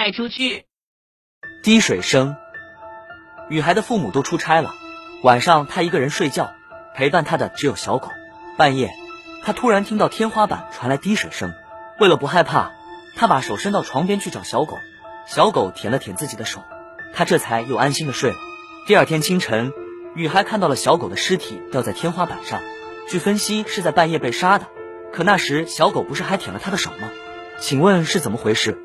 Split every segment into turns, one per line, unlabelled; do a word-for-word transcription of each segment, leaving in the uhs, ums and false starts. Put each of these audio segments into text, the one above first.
派出去。
滴水声。女孩的父母都出差了，晚上她一个人睡觉，陪伴她的只有小狗。半夜，她突然听到天花板传来滴水声，为了不害怕，她把手伸到床边去找小狗。小狗舔了舔自己的手，她这才又安心的睡了。第二天清晨，女孩看到了小狗的尸体掉在天花板上，据分析是在半夜被杀的。可那时小狗不是还舔了她的手吗？请问是怎么回事？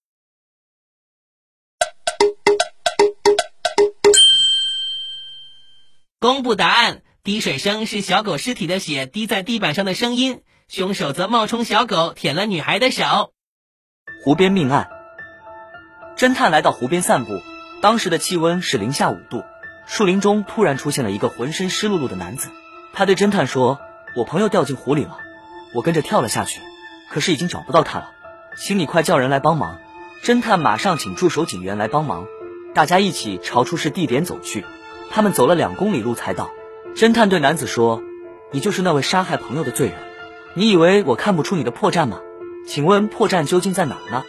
公布答案，滴水声是小狗尸体的血滴在地板上的声音，凶手则冒充小狗舔了女孩的手。
湖边命案。侦探来到湖边散步，当时的气温是零下五度，树林中突然出现了一个浑身湿漉漉的男子。他对侦探说，我朋友掉进湖里了，我跟着跳了下去，可是已经找不到他了，请你快叫人来帮忙。侦探马上请驻守警员来帮忙，大家一起朝出事地点走去。他们走了两公里路才到。侦探对男子说，你就是那位杀害朋友的罪人，你以为我看不出你的破绽吗？请问破绽究竟在哪儿呢？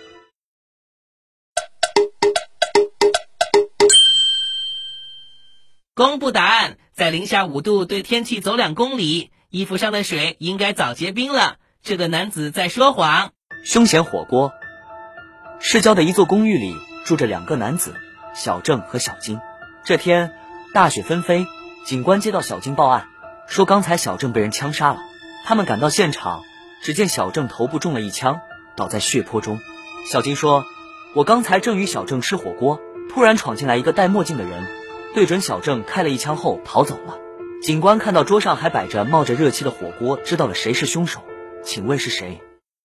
公布答案，在零下五度对天气走两公里，衣服上的水应该早结冰了，这个男子在说谎。
凶嫌火锅。市郊的一座公寓里住着两个男子，小郑和小金。这天大雪纷飞，警官接到小金报案，说刚才小郑被人枪杀了。他们赶到现场，只见小郑头部中了一枪，倒在血泊中。小金说，我刚才正与小郑吃火锅，突然闯进来一个戴墨镜的人，对准小郑开了一枪后逃走了。警官看到桌上还摆着冒着热气的火锅，知道了谁是凶手，请问是谁？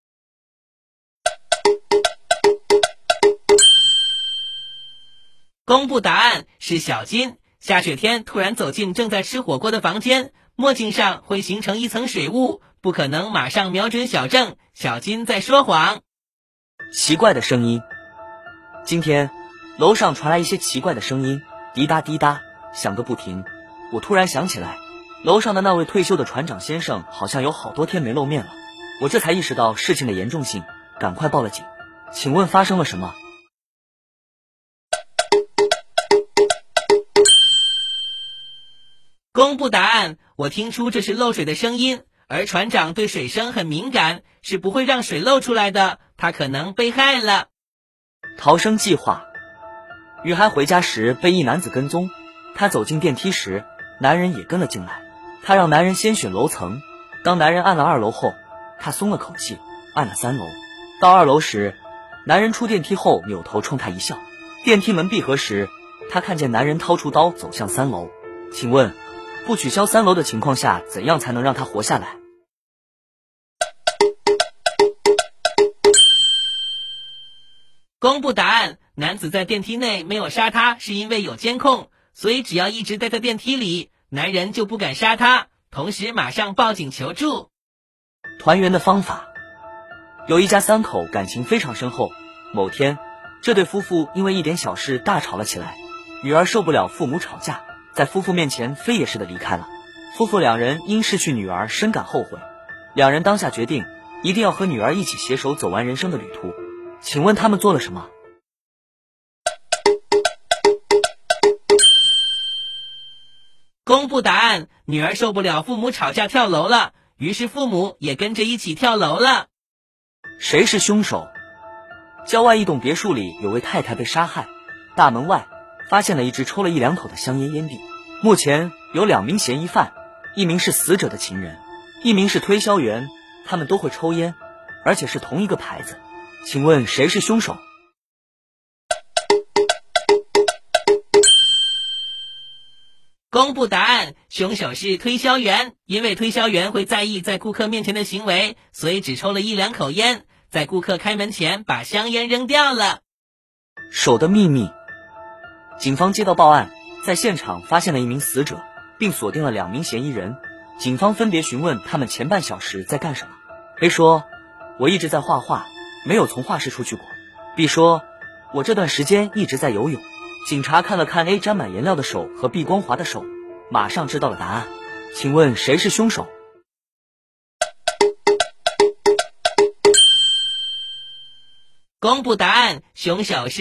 公布答案，是小金。下雪天突然走进正在吃火锅的房间，墨镜上会形成一层水雾，不可能马上瞄准小郑，小金在说谎。
奇怪的声音。今天楼上传来一些奇怪的声音，滴答滴答响个不停。我突然想起来，楼上的那位退休的船长先生好像有好多天没露面了。我这才意识到事情的严重性，赶快报了警。请问发生了什么？
公布答案，我听出这是漏水的声音，而船长对水声很敏感，是不会让水漏出来的，他可能被害了。
逃生计划。女孩回家时被一男子跟踪，她走进电梯时，男人也跟了进来。她让男人先选楼层，当男人按了二楼后，她松了口气，按了三楼。到二楼时，男人出电梯后扭头冲她一笑。电梯门闭合时，她看见男人掏出刀走向三楼。请问不取消三楼的情况下，怎样才能让他活下来？
公布答案，男子在电梯内没有杀他，是因为有监控，所以只要一直待在电梯里，男人就不敢杀他，同时马上报警求助。
团圆的方法。有一家三口感情非常深厚，某天这对夫妇因为一点小事大吵了起来，女儿受不了父母吵架，在夫妇面前飞也似的离开了。夫妇两人因失去女儿深感后悔，两人当下决定一定要和女儿一起携手走完人生的旅途。请问他们做了什么？
公布答案，女儿受不了父母吵架跳楼了，于是父母也跟着一起跳楼了。
谁是凶手？郊外一栋别墅里有位太太被杀害，大门外发现了一只抽了一两口的香烟烟蒂。目前有两名嫌疑犯，一名是死者的情人，一名是推销员，他们都会抽烟，而且是同一个牌子。请问谁是凶手？
公布答案，凶手是推销员，因为推销员会在意在顾客面前的行为，所以只抽了一两口烟，在顾客开门前把香烟扔掉了。
手的秘密。警方接到报案，在现场发现了一名死者，并锁定了两名嫌疑人。警方分别询问他们前半小时在干什么。A 说，我一直在画画，没有从画室出去过。B 说，我这段时间一直在游泳。警察看了看 A 沾满颜料的手和 B 光滑的手，马上知道了答案。请问谁是凶手？
公布答案，凶手是